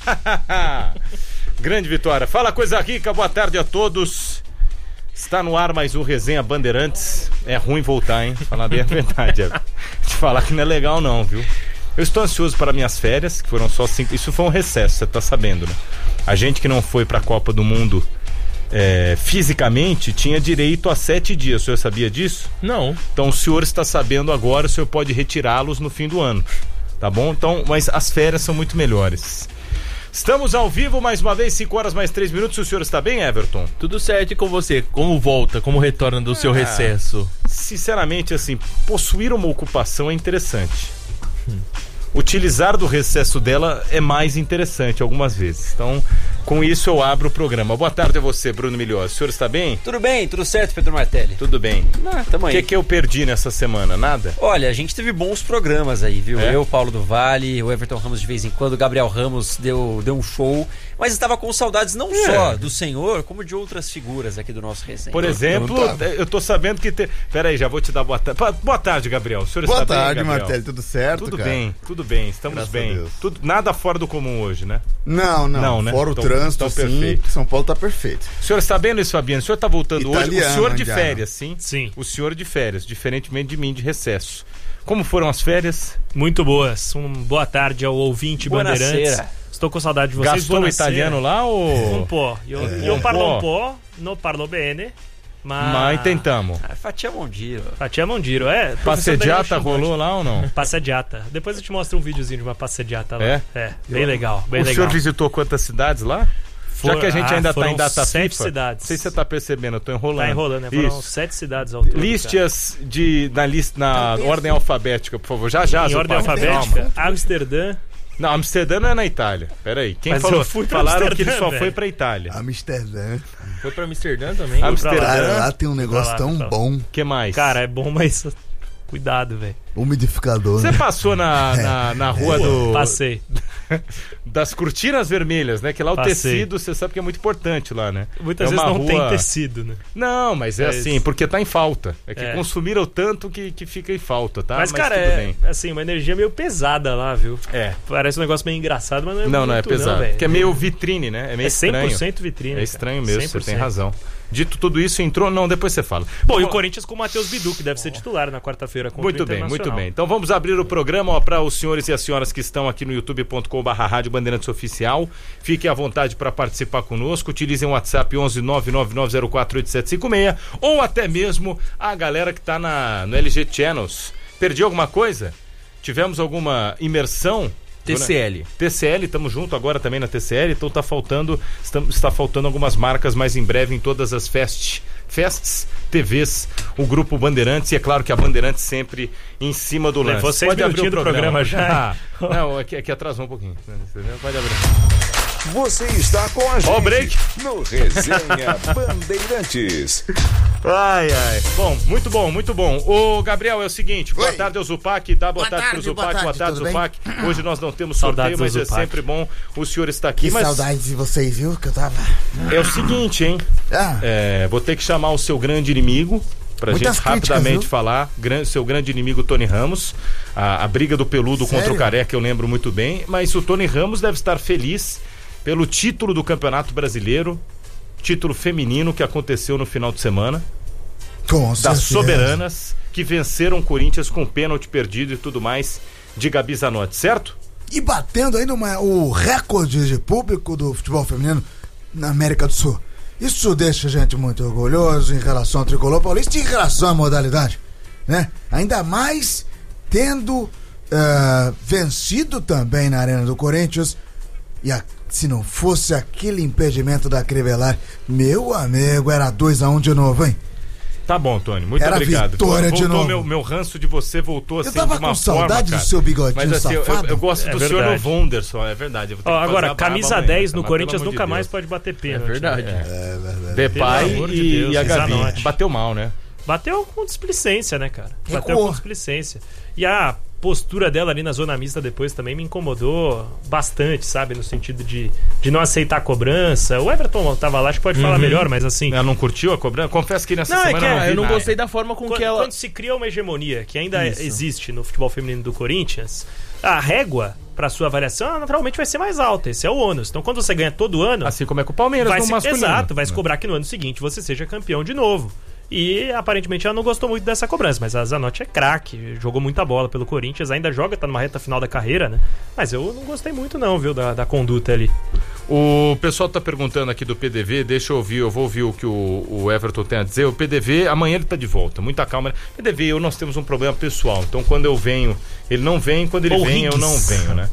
Grande vitória. Fala, coisa rica, boa tarde a todos. Está no ar mais um Resenha Bandeirantes. É ruim voltar, hein? Falar bem a verdade. Te falar que não é legal não, viu? Eu estou ansioso para minhas férias, que foram só 5... Isso foi um recesso, você tá sabendo, né? A gente que não foi para a Copa do Mundo fisicamente tinha direito a 7 dias. O senhor sabia disso? Não. Então o senhor está sabendo agora, o senhor pode retirá-los no fim do ano. Tá bom? Então, mas as férias são muito melhores. Estamos ao vivo mais uma vez, 5 horas mais 3 minutos. O senhor está bem, Everton? Tudo certo, e com você? Como volta, como retorna do seu recesso? Sinceramente, assim, possuir uma ocupação é interessante. Utilizar do recesso dela é mais interessante algumas vezes. Então, com isso eu abro o programa. Boa tarde a você, Bruno Milhós. O senhor está bem? Tudo bem, tudo certo, Pedro Martelli? Tudo bem. Tamo aí. O que eu perdi nessa semana? Nada? Olha, a gente teve bons programas aí, viu? Eu, Paulo do Vale, o Everton Ramos de vez em quando, o Gabriel Ramos deu um show, mas estava com saudades não só do senhor, como de outras figuras aqui do nosso resenha. Por exemplo, eu tô sabendo que... Peraí, já vou te dar boa tarde. Boa tarde, Gabriel. O senhor está bem, Gabriel? Boa tarde, Martelli. Tudo certo, Tudo cara? Tudo bem. Estamos Graças bem. Nada fora do comum hoje, né? Não, né? Fora o trânsito, sim, perfeito. São Paulo tá perfeito. O senhor está bem, Luiz Fabiano? O senhor está voltando hoje? O senhor de indiano. férias, sim? Sim. O senhor de férias, diferentemente de mim, de recesso. Como foram as férias? Muito boas. Boa tarde ao ouvinte Bandeirantes. Estou com saudade de vocês. Gastou o italiano lá ou... Um po'. Io parlo un po', non parlo bene, mas tentamos. Facciamo un giro. Facciamo un giro, Passeggiata rolou lá ou não? Passeggiata. Depois eu te mostro um videozinho de uma passeggiata lá. Bem legal, bem legal. O senhor visitou quantas cidades lá? Já que a gente ainda está em data 7 FIFA, cidades. Não sei se você está percebendo, eu estou enrolando. Tá enrolando, né? Foram 7 cidades ao todo. Liste-as na ordem alfabética, por favor. Já, em ordem alfabética, Amsterdã. Não, Amsterdã não é na Itália. Peraí. Quem falou? Falaram que ele só foi pra Itália. Amsterdã. Foi pra Amsterdã também? Amsterdã. Lá tem um negócio tão bom. Que mais? Cara, é bom, mas cuidado, velho. Umidificador. Você passou na rua do... Passei. Das cortinas vermelhas, né? Que lá o Passei. tecido, você sabe que é muito importante lá, né? Muitas vezes não tem tecido, né? Não, mas é assim, porque tá em falta. É que consumiram tanto que fica em falta, tá? Mas cara, tudo bem. Assim, uma energia meio pesada lá, viu? Parece um negócio meio engraçado, mas não é muito, não é pesado. Porque é meio vitrine, né? É meio estranho. 100% vitrine. É estranho mesmo, 100%. você tem razão. Dito tudo isso, entrou... Não, depois você fala. Bom, e o Corinthians com o Matheus Bidu, que deve ser titular na quarta-feira contra o Internacional. Muito bem. Então vamos abrir o programa para os senhores e as senhoras que estão aqui no youtube.com/Rádio Bandeirantes Oficial. Fiquem à vontade para participar conosco. Utilizem o WhatsApp 11999048756 ou até mesmo a galera que está no LG Channels. Perdi alguma coisa? Tivemos alguma imersão? TCL, estamos junto agora também na TCL, então está faltando algumas marcas, mas em breve em todas as Fests, TVs, o Grupo Bandeirantes, e é claro que a Bandeirantes sempre em cima do lance. Vocês pode abrir o programa já. Não, aqui atrasou um pouquinho. Pode abrir. Você está com a gente break no Resenha Bandeirantes. Ai. Bom, muito bom. Ô, Gabriel, é o seguinte, boa tarde ao Zupac, tá? Boa tarde pro Zupac, boa tarde, Zupac. Hoje nós não temos sorteio, mas é sempre bom o senhor estar aqui. Que saudade de vocês, viu? Que eu tava... É o seguinte, hein? Vou ter que chamar o seu grande inimigo, pra gente rapidamente falar, seu grande inimigo Tony Ramos, a briga do peludo contra o Careca eu lembro muito bem, mas o Tony Ramos deve estar feliz pelo título do Campeonato Brasileiro, título feminino que aconteceu no final de semana, das Soberanas, que venceram o Corinthians com pênalti perdido e tudo mais, de Gabi Zanotti, certo? E batendo aí o recorde de público do futebol feminino na América do Sul. Isso deixa a gente muito orgulhoso em relação ao tricolor paulista e em relação à modalidade, né? Ainda mais tendo vencido também na Arena do Corinthians. E se não fosse aquele impedimento da Crivellari, meu amigo, era 2-1 de novo, hein? Tá bom, Tony, muito obrigado. Vitória de novo. Meu ranço de você voltou assim de uma forma. Eu tava com saudade do seu bigodinho, mas assim, safado. Eu gosto do senhor no Wonderson, é verdade. Agora, camisa 10 no Corinthians nunca mais pode bater pênalti. É verdade. É verdade. Depay e a Gabi. Bateu mal, né? Bateu com displicência, né, cara? Bateu com displicência. E a postura dela ali na zona mista depois também me incomodou bastante, sabe? No sentido de não aceitar a cobrança. O Everton tava lá, acho que pode falar melhor, mas assim... Ela não curtiu a cobrança? Confesso que nessa semana eu não gostei da forma com que ela... Quando se cria uma hegemonia, que ainda existe no futebol feminino do Corinthians, a régua pra sua avaliação, naturalmente vai ser mais alta. Esse é o ônus. Então, quando você ganha todo ano... Assim como é com o Palmeiras no masculino. Exato, vai se cobrar que no ano seguinte você seja campeão de novo. E aparentemente ela não gostou muito dessa cobrança, mas a Zanotti é craque, jogou muita bola pelo Corinthians, ainda joga, tá numa reta final da carreira, né? Mas eu não gostei muito não, viu, da conduta ali. O pessoal tá perguntando aqui do PDV, deixa eu ouvir, eu vou ouvir o que o Everton tem a dizer. O PDV, amanhã ele tá de volta, muita calma. PDV, nós temos um problema pessoal, então quando eu venho, ele não vem, quando ele vem, eu não venho, né?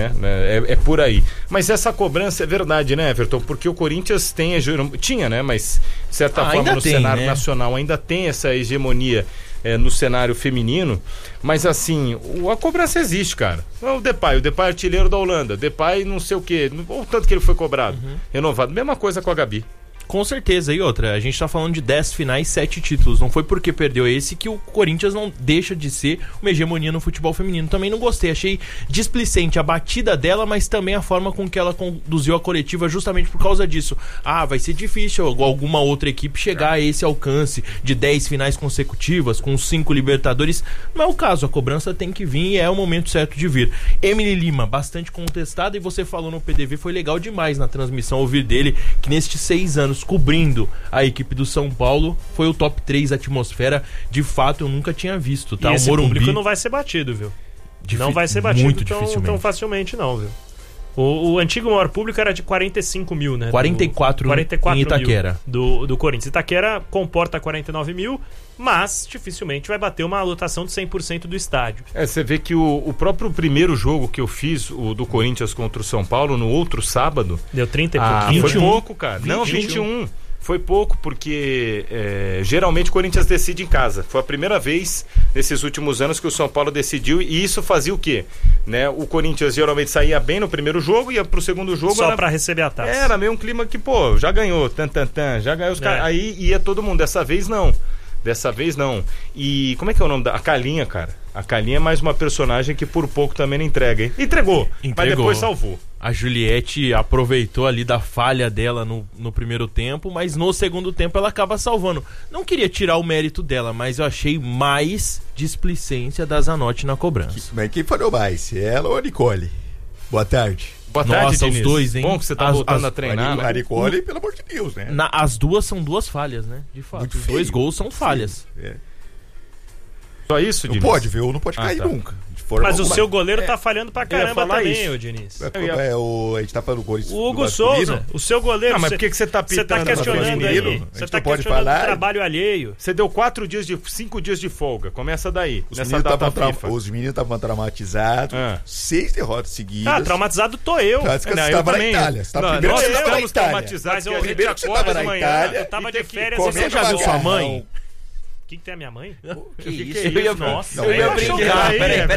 É por aí. Mas essa cobrança é verdade, né, Everton? Porque o Corinthians tinha, né? Mas de certa forma no cenário nacional ainda tem essa hegemonia no cenário feminino. Mas assim, a cobrança existe, cara. O Depay artilheiro da Holanda, Depay não sei o quê, o tanto que ele foi cobrado, renovado. Mesma coisa com a Gabi. Com certeza, e outra, a gente tá falando de 10 finais, 7 títulos, não foi porque perdeu esse que o Corinthians não deixa de ser uma hegemonia no futebol feminino. Também não gostei, achei displicente a batida dela, mas também a forma com que ela conduziu a coletiva justamente por causa disso. Vai ser difícil alguma outra equipe chegar a esse alcance de 10 finais consecutivas, com 5 Libertadores. Não é o caso, a cobrança tem que vir e é o momento certo de vir. Emily Lima, bastante contestada, e você falou no PDV, foi legal demais na transmissão ouvir dele, que nestes 6 anos cobrindo a equipe do São Paulo, foi o top 3 atmosfera, de fato eu nunca tinha visto, tá? E esse público não vai ser batido, viu? Não vai ser batido muito tão facilmente não, viu? O antigo maior público era de 45 mil, né? 44 em Itaquera. Do Corinthians. Itaquera comporta 49 mil, mas dificilmente vai bater uma lotação de 100% do estádio. Você vê que o próprio primeiro jogo que eu fiz, o do Corinthians contra o São Paulo, no outro sábado... Deu 30 e pouquinho. Foi pouco, cara. 21. Foi pouco, porque geralmente o Corinthians decide em casa. Foi a primeira vez nesses últimos anos que o São Paulo decidiu, e isso fazia o quê? Né? O Corinthians geralmente saía bem no primeiro jogo, ia pro segundo jogo... Só pra receber a taça. Era meio um clima que, já ganhou, já ganhou os caras. Aí ia todo mundo, dessa vez não. E como é que é o nome da... A Calinha, cara. A Calinha é mais uma personagem que por pouco também não entrega, hein? Entregou, mas depois salvou. A Juliette aproveitou ali da falha dela no primeiro tempo, mas no segundo tempo ela acaba salvando. Não queria tirar o mérito dela, mas eu achei mais displicência da Zanotti na cobrança. Mas quem falou mais? Ela ou a Nicole? Boa tarde. Boa tarde, Nossa, Diniz. Os dois, hein? Bom que você tá voltando a treinar. A Nicole, pelo amor de Deus, né? As duas são duas falhas, né? De fato. Muito Os 2 gols são falhas. Só isso, Diniz? Não pode, viu? Não pode cair nunca. Mas o seu goleiro tá falhando pra caramba também, ô Diniz. A gente tá falando do Corinthians. O Hugo Souza, o seu goleiro... Não, mas por que você tá pitando? Você tá questionando aí. Você tá questionando o trabalho alheio. Você deu 5 dias de folga. Começa daí, nessa data FIFA. Os meninos estavam traumatizados. 6 derrotas seguidas. Traumatizado tô eu. Você estava na Itália. Nós estamos traumatizados. Mas primeiro que você estava na Itália. Eu tava de férias. Você já viu sua mãe? O que tem a minha mãe? Que isso? Nossa, eu ia brincar.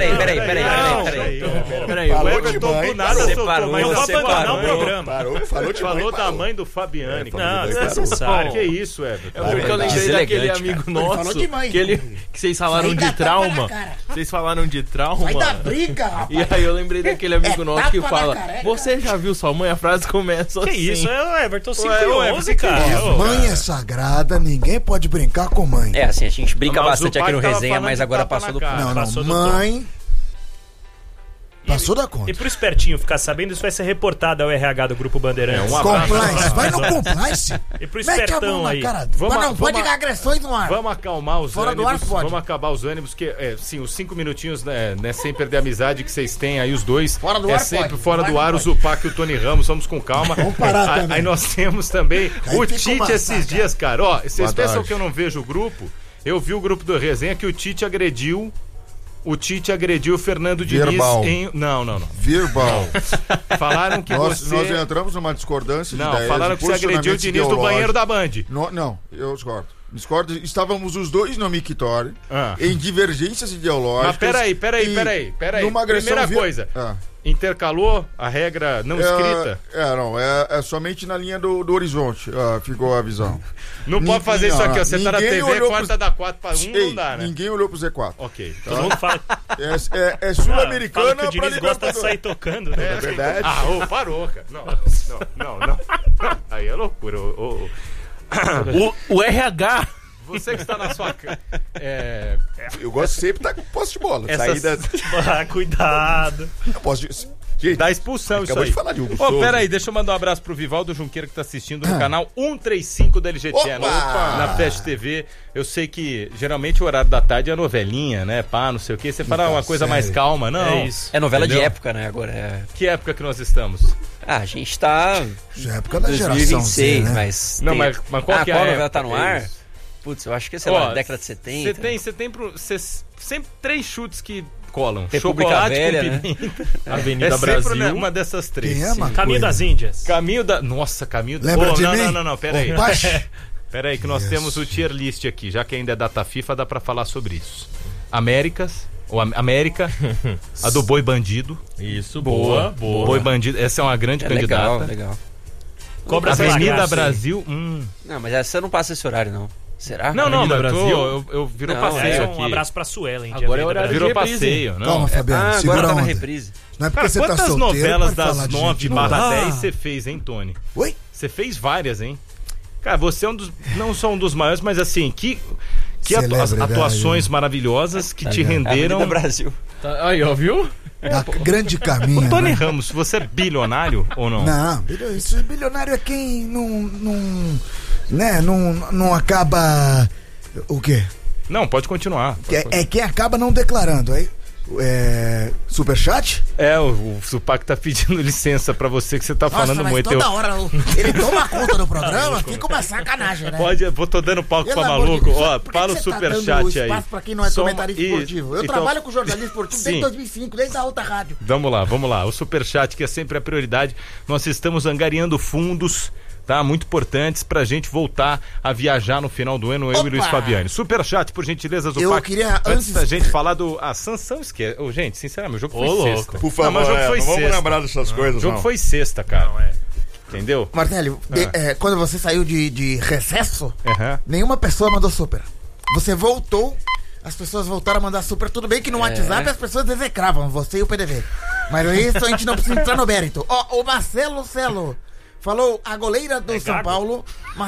Peraí. O Everton do nada separou. Eu vou abandonar o programa. Falou da mãe do Fabiane. Não, desnecessário. Que isso, Everton? É porque eu lembrei daquele amigo nosso que vocês falaram de trauma. Vocês falaram de trauma. Vai dar briga, rapaz. E aí eu lembrei daquele amigo nosso que fala: você já viu sua mãe? A frase começa assim. Que isso? É o Everton 5-11, cara. Mãe é sagrada, ninguém pode brincar com mãe. É assim, a gente brinca bastante aqui no Resenha, mas agora passou do ponto. Mãe... Passou da conta. E pro espertinho ficar sabendo, isso vai ser reportado ao RH do Grupo Bandeirantes. Compliance, vai no compliance. E pro espertão aí. Não pode dar agressões no ar. Vamos acalmar os Fora ânimos. Do ar, pode. Vamos acabar os ânimos, que sim, os 5 minutinhos, né, sem perder a amizade que vocês têm aí, os dois. Fora do ar, sempre pode. fora do ar, o Zupac e o Tony Ramos, vamos com calma. Vamos parar também. Aí nós temos também aí o Tite esses dias, cara. Ó, vocês pensam que eu não vejo o grupo? Eu vi o grupo do Resenha que o Tite agrediu o Fernando Diniz em... Não. Verbal. Falaram que nós entramos numa discordância de ideias. Falaram que você agrediu o Diniz do banheiro da Band. Não, eu discordo. Estávamos os dois no mictório, em divergências ideológicas. Mas peraí. Primeira coisa. Intercalou a regra não escrita? É somente na linha do horizonte, ficou a visão. Não pode fazer isso aqui, ó. Você tá na TV, corta da 4 para 1, não dá, né? Ninguém olhou pro Z4. Ok. Todo mundo fala. É sul-americana pra Libertadores. O Diniz gosta de sair tocando, né? É verdade. Parou, cara. Não. Aí é loucura. O RH você que está na sua casa. Eu gosto sempre de estar com posse de bola. Saída. Cuidado. Eu posso. Gente, dá expulsão isso aí. De falar de Hugo Souza. Pera aí, deixa eu mandar um abraço pro Vivaldo Junqueira que tá assistindo no canal 135 da LG Channel, na Flash TV. Eu sei que geralmente o horário da tarde é novelinha, né? Pá, não sei o quê. Você fala uma coisa mais calma, não. É isso. É novela de época, né? Agora é. Que época que nós estamos? A gente tá. Já é época da 2026, geração, né? mas. Não, mas qual que é? Qual novela tá no ar? Putz, eu acho que é, sei lá, década de 70. Você tem sempre 3 chutes que colam. República Chocolate Velha, com pimenta. Né? Avenida Brasil. Sempre uma dessas 3. Quem ama? Caminho das Índias. Nossa, Caminho das Lembra de mim? Não, pera aí. Pera aí que nós temos o tier list aqui. Já que ainda é data FIFA, dá pra falar sobre isso. América, a do Boi Bandido. Isso, boa. Boi Bandido, essa é uma grande candidata. Legal. Cobra Avenida Brasil. Não, mas essa não passa esse horário, não. Será? Não, Avenida mas Brasil. eu virou passeio aqui. Um abraço pra Suelen. Agora é horário Virou de reprise. passeio, não? Calma, Fabiano, segura agora tá na onda. reprise. Não é porque Cara, você tá quantas solteiro, novelas pode falar das de 9/10 você fez, hein, Tony? Oi? Você fez várias, hein? Cara, você é não só um dos maiores, mas assim, que atuações maravilhosas que te renderam. Avenida Brasil. Tá, aí, ó, viu? Na grande caminho. Tony né? Ramos, você é bilionário ou não? Não, isso bilionário é quem não acaba. O quê? Não, pode continuar. É quem acaba não declarando. Aí, superchat? O Supac tá pedindo licença pra você que você tá falando muito. Toda hora ele toma conta do programa, fica uma sacanagem, né? Tô dando palco pra maluco. Fala o superchat aí. Espaço pra quem não é comentarista esportivo. Eu trabalho com jornalismo esportivo desde 2005, desde a outra rádio. Vamos lá. O superchat que é sempre a prioridade. Nós estamos angariando fundos, tá? Muito importantes pra gente voltar a viajar no final do ano, eu e Luiz Fabiani. Superchat, por gentileza, Zupac. Eu queria, antes da gente falar do... Sansão esquece. Gente, sinceramente, o jogo foi sexta. Por favor, mas o jogo foi vamos lembrar dessas coisas, O jogo foi sexta, cara. Entendeu? Martinelli, quando você saiu de recesso, nenhuma pessoa mandou super. Você voltou, as pessoas voltaram a mandar super. Tudo bem que no WhatsApp as pessoas execravam você e o PDV. Mas isso a gente não precisa entrar no mérito. O Marcelo Celo falou a goleira do São Paulo.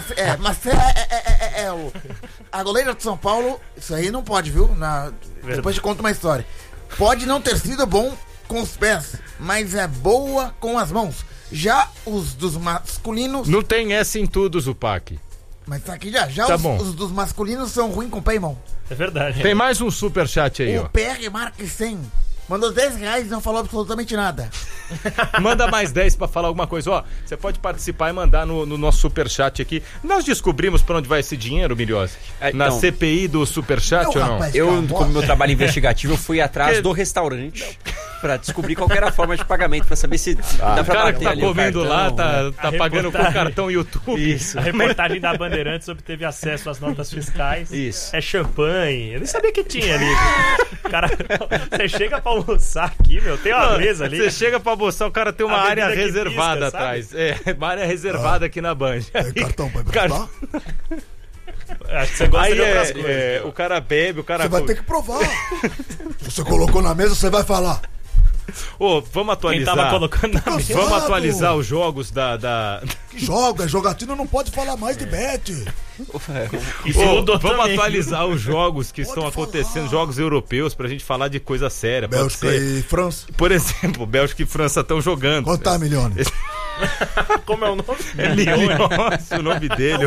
A goleira do São Paulo, isso aí não pode, viu? Depois te conto uma história. Pode não ter sido bom com os pés, mas é boa com as mãos. Já os dos masculinos. Não tem essa em tudo, Zupac. Mas tá aqui já. Tá os dos masculinos são ruins com pé e mão. É verdade. Tem mais um superchat aí, ó. O PR Marques 100 mandou R$10 e não falou absolutamente nada. Manda mais 10 pra falar alguma coisa. Você pode participar e mandar no nosso superchat aqui. Nós descobrimos pra onde vai esse dinheiro, Milhose? Na CPI do superchat ou não? Como meu trabalho investigativo, eu fui atrás do restaurante pra descobrir qual era a forma de pagamento, pra saber se dá pra bater ali o cartão. O cara que tá comendo lá, tá pagando com o cartão YouTube. Isso. A reportagem da Bandeirantes obteve acesso às notas fiscais. Isso. É champanhe. Eu nem sabia que tinha ali. Cara, você chega pra almoçar aqui, tem uma mesa ali. Você chega pra almoçar, o cara tem uma área reservada atrás. Uma área reservada aqui na Band. Cartão pra emprestar? Acho que você gosta de outras coisas. O cara bebe, o cara... Você vai ter que provar. Você colocou na mesa, você vai falar. Vamos atualizar. Quem tava colocando na mesa. Vamos atualizar os jogos da... Que joga? Jogatina não pode falar mais de bet. Vamos atualizar os jogos que estão acontecendo, jogos europeus, pra gente falar de coisa séria. Bélgica e França. Por exemplo, Bélgica e França estão jogando. Quanto tá, Milhões? Como é o nome? É Lyon, o nome dele.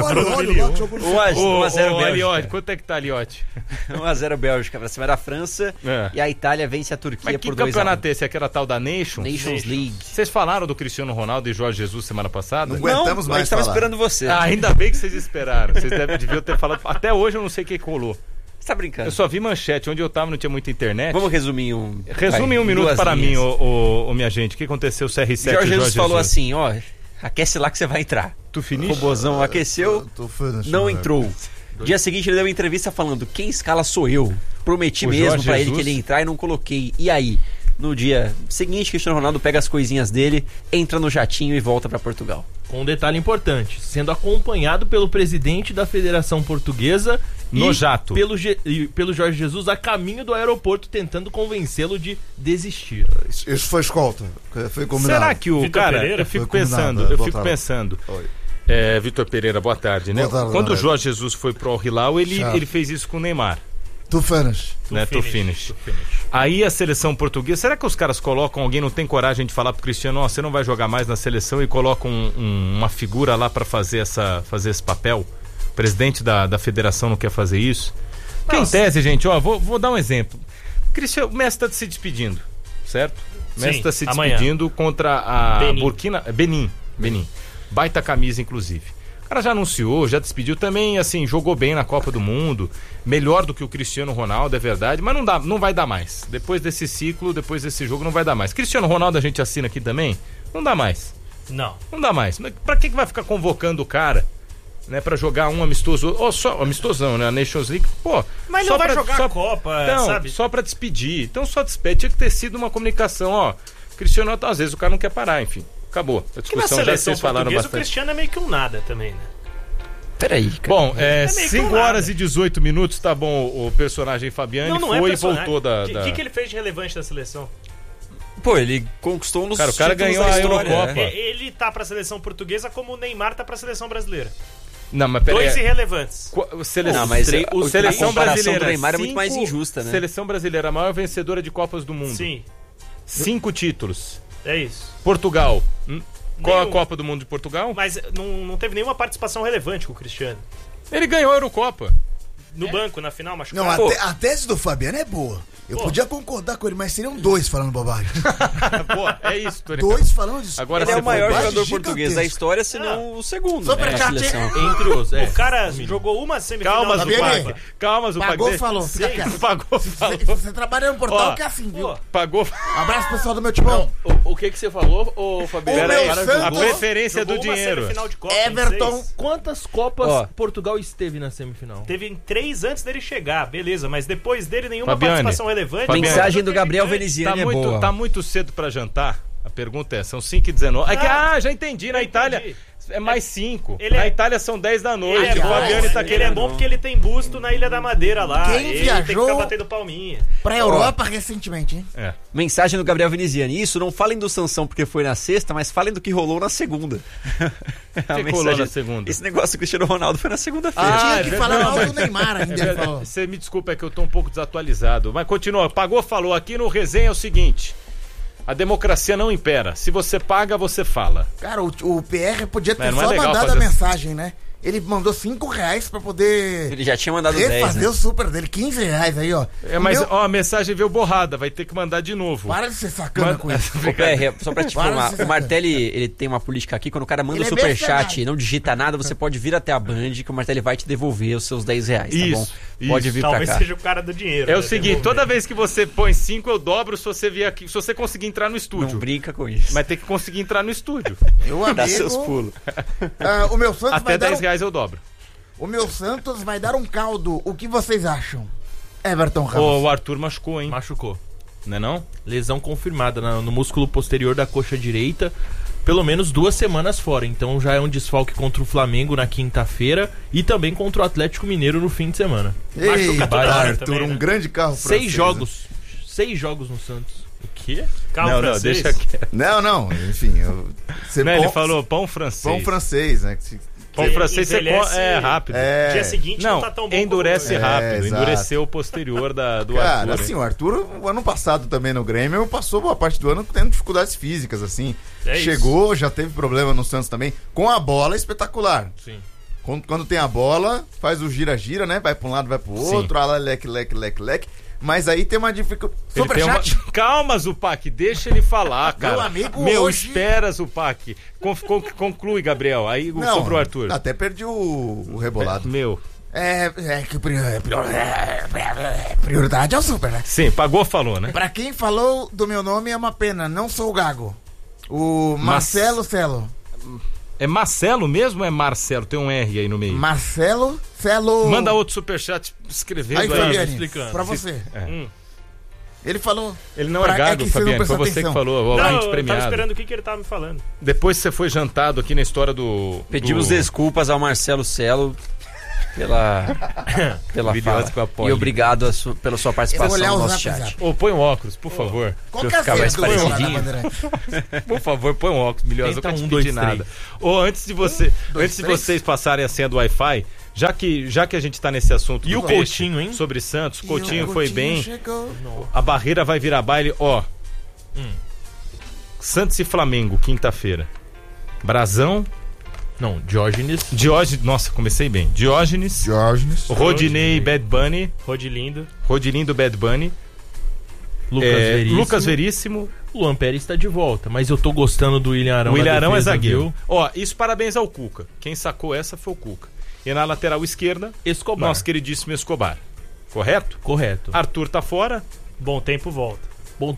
1x0 Aliotti, quanto é que tá, Aliotti? 1x0 Bélgica pra cima da França. E a Itália vence a Turquia por 2x1. Mas que campeonato é esse? Aquela tal da Nations League. Vocês falaram do Cristiano Ronaldo e Jorge Jesus semana passada? Não aguentamos mais. A gente tava esperando você. Ainda bem que vocês esperaram. Vocês deviam ter falado. Até hoje eu não sei o que rolou. Você tá brincando? Eu só vi manchete. Onde eu tava não tinha muita internet. Vamos resumir um. Resume em um minuto para mim, minha gente. O que aconteceu? CR7 Jorge Jesus falou assim: aquece lá que você vai entrar. Tu finis? O Robozão aqueceu, não entrou. Dia seguinte ele deu uma entrevista falando: quem escala sou eu. Prometi mesmo pra ele que ele ia entrar e não coloquei. E aí? No dia seguinte, Cristiano Ronaldo pega as coisinhas dele, entra no jatinho e volta para Portugal. Com um detalhe importante, sendo acompanhado pelo presidente da Federação Portuguesa no jato. Pelo Jorge Jesus a caminho do aeroporto, tentando convencê-lo de desistir. Isso foi escolta. Foi combinado. Será que o Vitor cara, Pereira? eu fico pensando, Vitor Pereira, boa tarde, né? Boa tarde, quando o Jorge Jesus foi pro Al Hilal, ele fez isso com o Neymar. To finish. To finish. Aí a seleção portuguesa, será que os caras colocam, alguém não tem coragem de falar pro Cristiano, você não vai jogar mais na seleção, e colocam uma figura lá pra fazer esse papel? O presidente da federação não quer fazer isso? Porque em tese, gente, vou dar um exemplo. O Messi tá se despedindo, certo? O Messi tá se despedindo contra a Benin. Baita camisa, inclusive. O cara já anunciou, já despediu também, assim, jogou bem na Copa do Mundo, melhor do que o Cristiano Ronaldo, é verdade, mas não vai dar mais. Depois desse ciclo, depois desse jogo, não vai dar mais. Cristiano Ronaldo a gente assina aqui também? Não dá mais. Não dá mais. Mas pra que vai ficar convocando o cara, né, pra jogar um amistoso, só amistosão, né, a Nations League, mas não vai jogar a Copa, então, sabe? Só pra despedir. Então só despede, tinha que ter sido uma comunicação, Cristiano, às vezes o cara não quer parar, enfim. Acabou. A discussão, na seleção já vocês falaram bastante. O Cristiano é meio que um nada também, né? Peraí, cara. Bom, 5 horas e 18 minutos, tá bom, o personagem Fabiani foi e voltou da... O que ele fez de relevante na seleção? Pô, ele conquistou nos títulos da história. O cara ganhou a Eurocopa. Ele tá pra seleção portuguesa como o Neymar tá pra seleção brasileira. Não, mas peraí. 2 irrelevantes. Seleção brasileira do Neymar é muito mais injusta, né? Seleção brasileira, a maior vencedora de Copas do Mundo. Sim. 5 títulos. É isso. Portugal. Qual a Copa do Mundo de Portugal? Mas não teve nenhuma participação relevante com o Cristiano. Ele ganhou a Eurocopa. No banco, na final, machucado. Não, a tese do Fabiano é boa. Eu podia concordar com ele, mas seriam 2 falando bobagem. Pô, é isso, Tony. 2 falando disso. Agora ele é o maior jogador português da história, se não o segundo. Entre os. O cara jogou uma semifinal. Calma, Zupag. Pagou, falou. Fica quieto. Pagou, falou. Você trabalha no portal que é assim, viu? Pagou. Abraço, pessoal do meu timão. O que você falou, Fabiano? A preferência do dinheiro. Everton. Quantas Copas Portugal esteve na semifinal? Teve 3 antes dele chegar, beleza, mas depois dele nenhuma participação relevante. Mensagem do Gabriel Veneziani é boa. Tá muito cedo pra jantar? A pergunta são 5h19. Já entendi, na Itália é mais 5. Na Itália são 10 da noite. Ele é bom porque ele tem busto na Ilha da Madeira lá. Quem viajou tem que ficar batendo palminha. Pra Europa recentemente, hein? Mensagem do Gabriel Veneziani. Isso, não falem do Sansão porque foi na sexta, mas falem do que rolou na segunda. O que rolou na segunda? Esse negócio do Cristiano Ronaldo foi na segunda-feira. Tinha que falar mal do Neymar ainda. Você me desculpa, é que eu tô um pouco desatualizado. Mas continua. Pagou, falou. Aqui no resenha é o seguinte: a democracia não impera. Se você paga, você fala. Cara, o PR podia ter só mandado a mensagem, né? Ele mandou R$5 pra poder... Ele já tinha mandado 10, refazer o super dele. R$15 aí, ó. Mas a mensagem veio borrada. Vai ter que mandar de novo. Para de ser sacana com isso. Ô, PR, só pra te informar, o Martelli, ele tem uma política aqui. Quando o cara manda o superchat e não digita nada, você pode vir até a Band, que o Martelli vai te devolver os seus R$10, tá bom? Pode vir pra cá. Talvez seja o cara do dinheiro. É o seguinte, toda vez que você põe 5, eu dobro se você vier aqui, se você conseguir entrar no estúdio. Não brinca com isso. Mas tem que conseguir entrar no estúdio. Dá seus pulos. O meu Santos até R$10 eu dobro. O meu Santos vai dar um caldo. O que vocês acham? Everton Ramos. O Arthur machucou, hein? Machucou. Não é não? Lesão confirmada no músculo posterior da coxa direita. Pelo menos 2 semanas fora. Então já é um desfalque contra o Flamengo na quinta-feira e também contra o Atlético Mineiro no fim de semana. Arthur, também, um grande carro francês. 6 jogos. 6 jogos no Santos. O quê? Carro francês? Deixa quieto. Não, enfim. Ele falou pão francês. Pão francês, né? Pão francês é rápido. Dia seguinte não tá tão bom. Endurece rápido. Endureceu o posterior do Arthur. Cara, assim, o Arthur, o ano passado também no Grêmio, passou boa parte do ano tendo dificuldades físicas, assim. Chegou, já teve problema no Santos também. Com a bola, espetacular. Sim. Quando tem a bola, faz o gira-gira, né? Vai pra um lado, vai pro outro, leque. Mas aí tem uma dificuldade. Superchat? Calma, Zupac, deixa ele falar, cara. Meu amigo, hoje... espera, Zupac. Conclui, Gabriel. Aí sobre o Arthur. Até perdi o rebolado. Prioridade é o super, né? Sim, pagou, falou, né? Pra quem falou do meu nome é uma pena, não sou o Gago. O Marcelo Celo. É Marcelo mesmo ou é Marcelo? Tem um R aí no meio. Marcelo Celo. Manda outro superchat escrevendo aí, Fabiane, explicando. Pra você. Ele falou. Ele não é gago, Fabiane. Foi você que falou. Não, eu tava esperando o que ele tava me falando. Depois você foi jantado aqui na história do... Pedimos desculpas ao Marcelo Celo. pela fala. E obrigado pela sua participação no nosso chat. Põe um óculos, por favor. Qualquer vez parecidinho. Por favor, põe um óculos, Milhosa, eu não pedi nada. Antes de vocês passarem a senha do Wi-Fi, já que a gente tá nesse assunto e o Coutinho, hein? Sobre Santos, Coutinho foi bem. A barreira vai virar baile, Santos e Flamengo, quinta-feira. Brazão. Não, Diógenes. Nossa, comecei bem. Diógenes. Rodinei, Bad Bunny. Rodilindo, Bad Bunny. Lucas Veríssimo. Luan Pérez está de volta, mas eu tô gostando do William Arão. O William Arão é zagueiro. Isso parabéns ao Cuca. Quem sacou essa foi o Cuca. E na lateral esquerda, Escobar. Nosso queridíssimo Escobar. Correto? Correto. Arthur tá fora. Bom tempo volta.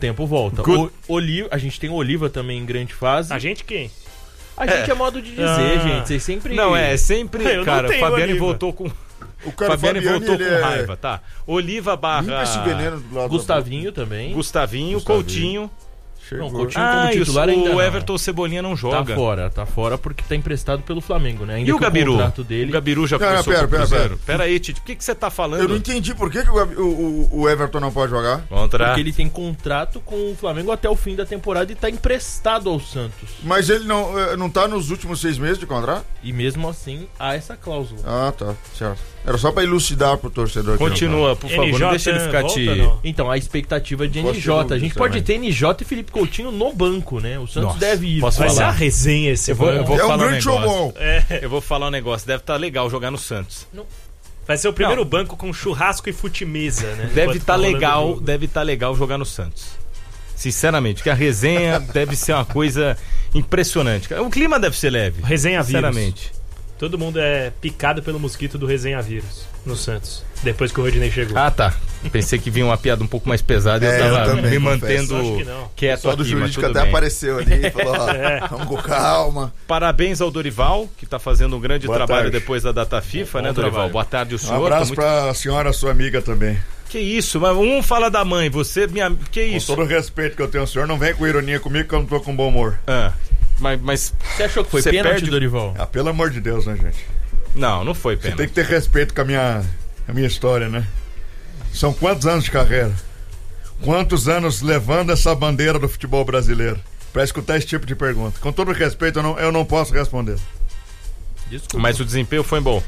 A gente tem o Oliva também em grande fase. A gente quem? A gente é modo de dizer, gente. Vocês sempre... Não, sempre... Cara, o Fabiano voltou com... O cara Fabiano voltou com raiva, tá? Oliva barra... Gustavinho também. Gustavinho, Coutinho... Não, Coutinho como titular ainda o Everton Cebolinha não joga. Tá fora porque tá emprestado pelo Flamengo, né? Ainda e o Gabiru? Dele... O Gabiru já começou com o Cruzeiro. Pera aí, Tite, por que você tá falando? Eu não entendi por que o Everton não pode jogar. Porque ele tem contrato com o Flamengo até o fim da temporada e tá emprestado ao Santos. Mas ele não tá nos últimos 6 meses de contrato? E mesmo assim, há essa cláusula. Ah, tá, certo. Era só pra elucidar pro torcedor. Continua, por favor, não deixa ele ficar Então, a expectativa de NJ. A gente pode ter NJ e Felipe Coutinho no banco, né? O Santos deve ir. Vai ser a resenha esse eu vou falar um grande showball. Eu vou falar um negócio. Deve estar legal jogar no Santos. Vai ser o primeiro banco com churrasco e fute-mesa, né? Deve estar legal jogar no Santos. Sinceramente, que a resenha deve ser uma coisa impressionante. O clima deve ser leve. Resenha sinceramente. Vírus. Todo mundo é picado pelo mosquito do Resenha Vírus no Santos, depois que o Rodinei chegou. Ah, tá. Pensei que vinha uma piada um pouco mais pesada e eu tava me mantendo quieto. Só do jurídico até apareceu ali e falou, vamos com calma. Parabéns ao Dorival, que tá fazendo um grande trabalho depois da data FIFA, né, Dorival? Boa tarde, o senhor. Um abraço pra senhora, sua amiga também. Que isso, mas um fala da mãe, você, minha... Que isso? Com todo o respeito que eu tenho ao senhor, não vem com ironia comigo que eu não tô com bom humor. Mas você achou que foi pênalti, Dorival? Pelo amor de Deus, né, gente? Não foi pênalti. Você tem que ter respeito com a minha história, né? São quantos anos de carreira? Quantos anos levando essa bandeira do futebol brasileiro? Pra escutar esse tipo de pergunta. Com todo respeito, eu não posso responder. Desculpa. Mas o desempenho foi bom.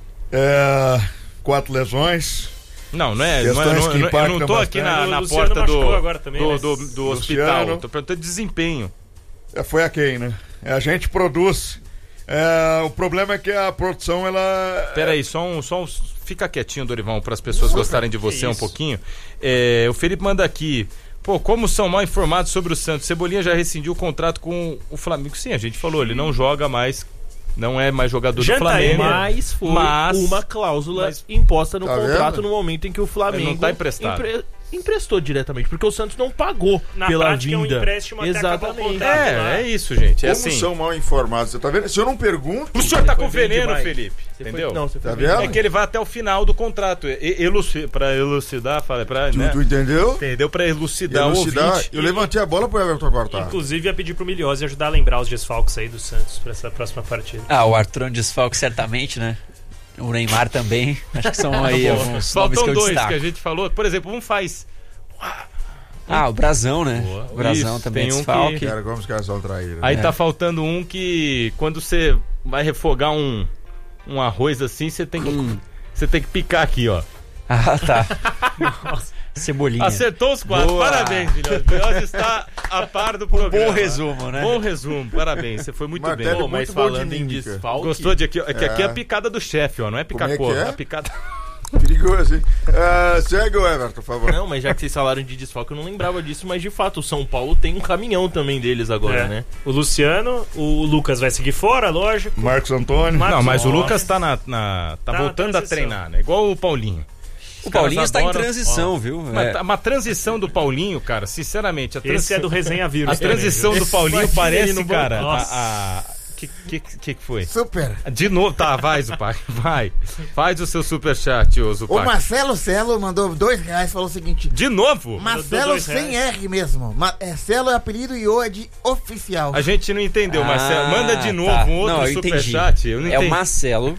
4 lesões. Não é. Eu não tô aqui na porta do hospital. Eu tô perguntando de desempenho. Foi a quem, né? A gente produz. O problema é que a produção, ela... Peraí, fica quietinho, Dorival, para as pessoas gostarem de você um pouquinho. O Felipe manda aqui. Como são mal informados sobre o Santos. Cebolinha já rescindiu o contrato com o Flamengo. Sim, a gente falou, ele não joga mais. Não é mais jogador do Flamengo. Mas foi uma cláusula imposta no contrato no momento em que o Flamengo... Ele não tá emprestado. Emprestou diretamente, porque o Santos não pagou pela vinda. É um empréstimo até exatamente. É isso, gente. Como são mal informados? Você tá vendo? Se eu não pergunto... O senhor tá com veneno, Felipe. Entendeu? Tá vendo? É que ele vai até o final do contrato. Pra elucidar, Tu entendeu? Entendeu? Pra elucidar o ouvinte. Eu levantei a bola pro Everton cortar. Inclusive, ia pedir pro Milhose ajudar a lembrar os desfalques aí do Santos pra essa próxima partida. O Arthur é um desfalque certamente, né? O Neymar também. Acho que são aí alguns nomes que eu destaco. Faltam 2 que a gente falou. Por exemplo, um faz... O Brasão, né? Boa. O Brasão também é desfalque. Cara, como os caras vão trair, né? Aí tá faltando um que quando você vai refogar um arroz assim, você tem que picar aqui, ó. Tá. Nossa. Cebolinha. Acertou os 4. Boa. Parabéns, Milhose está a par do programa. Bom resumo, né? Bom resumo. Parabéns. Você foi muito bem. Mas falando em desfalque... Gostou de aqui? Aqui é a picada do chefe, ó. Não é picacô. É a picada... Perigoso, hein? Segue o Everton, por favor. Não, mas já que vocês falaram de desfalque, eu não lembrava disso, mas de fato, o São Paulo tem um caminhão também deles agora, né? O Luciano, o Lucas vai seguir fora, lógico. Marcos Antônio. Não, mas o Lucas tá voltando a treinar, né? Igual o Paulinho. O Paulinho está em transição, viu? Uma transição do Paulinho, cara, sinceramente. Esse é do Resenha Vírus. A transição do Paulinho parece, cara... Que foi? Super. De novo, tá, vai, Zupac, vai. Faz o seu superchat, ô Zupac. O Marcelo Celo mandou R$2 e falou o seguinte. De novo? Marcelo sem R mesmo. Celo é apelido e O é de oficial. A gente não entendeu, Marcelo. Manda de novo um outro superchat. Eu não entendi. É o Marcelo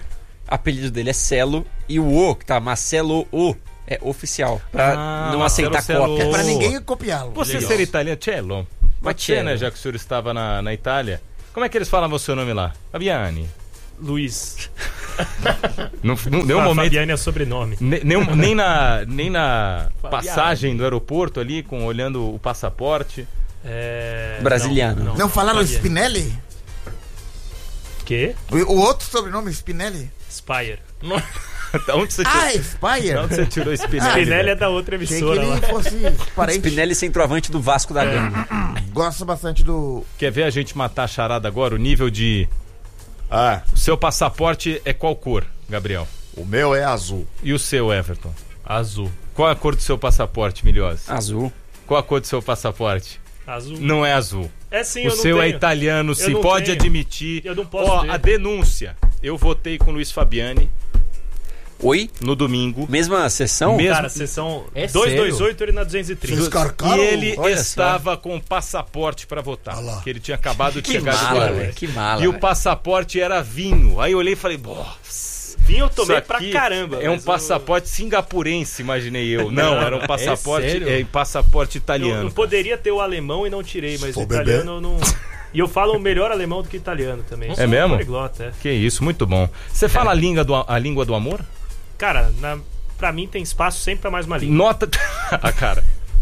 apelido dele é Celo, e o O, que tá Marcelo O, é oficial, pra não aceitar cópia. É pra ninguém copiá-lo. Você ser italiano, Cello. Pode ser, né, já que o senhor estava na Itália. Como é que eles falavam o seu nome lá? Fabiani. Luiz. Não deu um momento. Fabiani é sobrenome. Nem na passagem do aeroporto ali, olhando o passaporte. Brasiliano. Não falaram Spinelli? Quê? O outro sobrenome, Spinelli? Spire. Da onde você tirou? Spire? Da onde você tirou Spinelli? Spinelli é da outra emissora. Achei que ele fosse parente. Spinelli, centroavante do Vasco da Gama. Gosto bastante do... Quer ver a gente matar a charada agora? O nível de... O seu passaporte é qual cor, Gabriel? O meu é azul. E o seu, Everton? Azul. Qual a cor do seu passaporte, Milhose? Azul. Qual a cor do seu passaporte? Azul. Não é azul. É sim, o seu é italiano, se pode admitir. Eu não posso a denúncia. Eu votei com o Luiz Fabiani. Oi? No domingo. Mesma sessão? Cara, sessão 228 ele na 230. E ele estava com passaporte pra votar. Que ele tinha acabado de chegar do Guarulhos. Que mala. E o passaporte era vinho. Aí eu olhei e falei, vinho eu tomei pra caramba. É um passaporte singapurense, imaginei eu. Não, era um passaporte, passaporte italiano. Não poderia ter o alemão e não tirei, mas o italiano eu não... E eu falo melhor alemão do que italiano também. É mesmo? Poliglota, Que isso, muito bom. Você fala a língua do amor? Cara, pra mim tem espaço sempre pra mais uma língua. Nota... cara.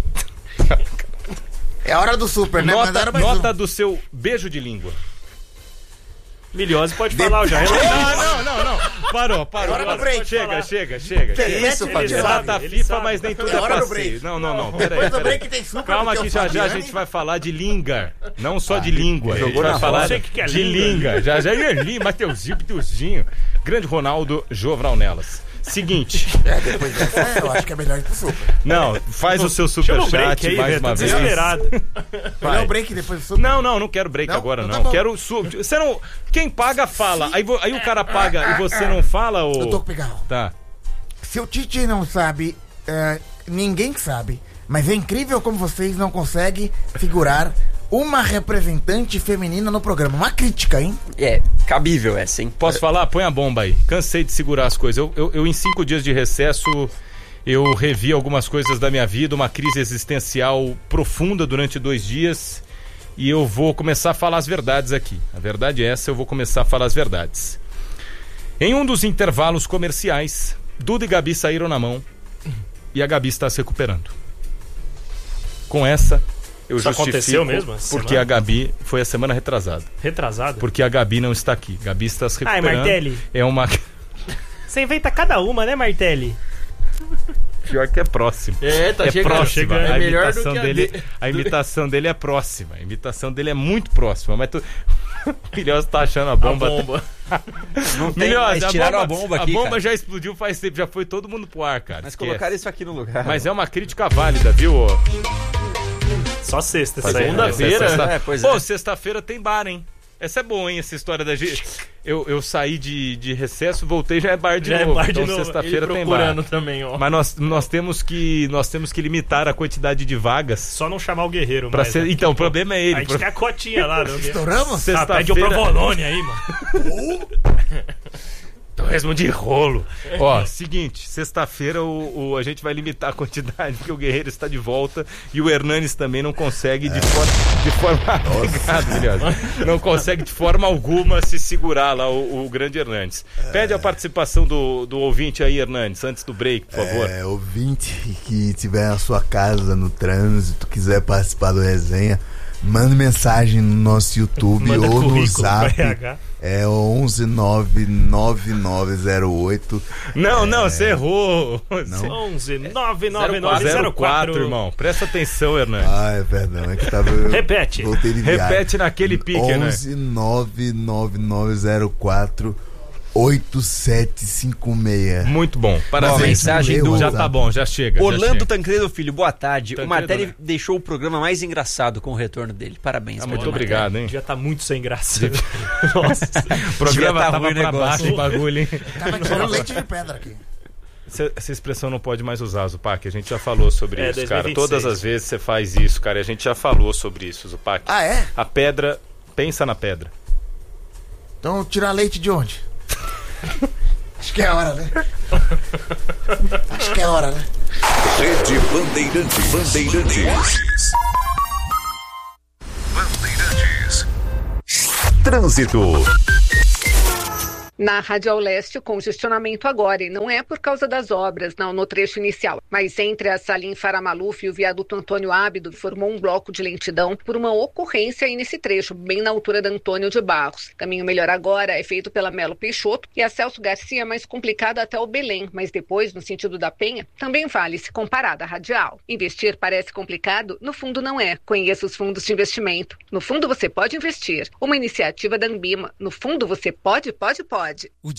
É a hora do super, né? Nota do seu beijo de língua. Milhose pode falar, eu já Não. Parou. Chega. Que isso, Fabiano? Data FIFA, mas nem tudo é passeio. Não, peraí. Calma que já a gente vai falar de língua. Não só de língua. A gente vai falar de língua. Já ia ali, Mateuzinho. Grande Ronaldo Jovral Nelas. Seguinte. Depois dessa, eu acho que é melhor ir pro super. Não, faz o seu superchat mais uma vez. Vai o break depois do super? Não quero break agora, não. Quero você não. Quem paga, fala. Aí o cara paga e você não fala, ou. Eu tô pegando. Tá. Se o Tite não sabe, ninguém sabe. Mas é incrível como vocês não conseguem figurar uma representante feminina no programa. Uma crítica, hein? É, cabível essa, hein? Posso falar? Põe a bomba aí. Cansei de segurar as coisas. Eu em 5 dias de recesso, eu revi algumas coisas da minha vida, uma crise existencial profunda durante 2 dias, e eu vou começar a falar as verdades aqui. A verdade é essa, eu vou começar a falar as verdades. Em um dos intervalos comerciais, Duda e Gabi saíram na mão, e a Gabi está se recuperando. Com essa... Eu Isso aconteceu mesmo? Porque semana? A Gabi foi a semana retrasada. Retrasada? Porque a Gabi não está aqui. Gabi está se recuperando. Ai, Martelli. É uma... Você inventa cada uma, né, Martelli? Pior que é próximo. Tá chegando. Próxima. É melhor do que a imitação dele é próxima. A imitação dele é muito próxima. Mas o Milhose tá achando a bomba. Não tem, Milhose, tiraram a bomba aqui, a bomba cara. Já explodiu faz tempo. Já foi todo mundo pro ar, cara. Mas colocaram isso aqui no lugar. Mas é uma crítica válida, viu? Só sexta, segunda-feira. Pois Pô, sexta-feira tem bar, hein? Essa é boa, hein? Essa história da gente. Eu saí de recesso, voltei, já é bar de novo. Então sexta-feira tem bar. Também, ó. Mas nós temos que limitar a quantidade de vagas. Só não chamar o Guerreiro mais. Então, o problema é ele. A gente quer a cotinha lá, não. Estouramos? Pede o Provolone aí, mano. Torresmo de rolo. Ó, seguinte, sexta-feira a gente vai limitar a quantidade, porque o Guerreiro está de volta e o Hernanes também não consegue de forma obrigado, Milhose. Não consegue de forma alguma se segurar lá o grande Hernanes. Pede a participação do ouvinte aí, Hernanes, antes do break, por favor. Ouvinte que tiver na sua casa, no trânsito, quiser participar do resenha, manda mensagem no nosso YouTube ou no Zap. É 1199908. Não, você errou. 1199904, irmão. Presta atenção, Hernandes. Perdão, é que tava. Repete. Repete naquele pique, né? 1199904 8756. Muito bom. Parabéns. Mensagem do... Já tá bom, já chega. Orlando Tancredo Filho, boa tarde. O Martelli deixou o programa mais engraçado com o retorno dele. Parabéns. Muito obrigado, hein? Já tá muito sem graça. Nossa. O programa tava pra baixo o bagulho, hein? Tava tirando leite de pedra aqui. Essa expressão não pode mais usar, Zupac. A gente já falou sobre isso, 2026. Cara. Todas as vezes você faz isso, cara. A gente já falou sobre isso, Zupac. Ah, é? A pedra, pensa na pedra. Então tirar leite de onde? Acho que é hora, né? Acho que é hora, né? Rede Bandeirantes. Trânsito. Na Radial Leste, o congestionamento agora, e não é por causa das obras, não, no trecho inicial, mas entre a Salim Faramaluf e o viaduto Antônio Ábido, formou um bloco de lentidão por uma ocorrência aí nesse trecho, bem na altura da Antônio de Barros. Caminho melhor agora é feito pela Melo Peixoto e a Celso Garcia mais complicado até o Belém, mas depois, no sentido da Penha, também vale se comparada à Radial. Investir parece complicado? No fundo não é. Conheça os fundos de investimento. No fundo você pode investir. Uma iniciativa da Anbima. No fundo você pode.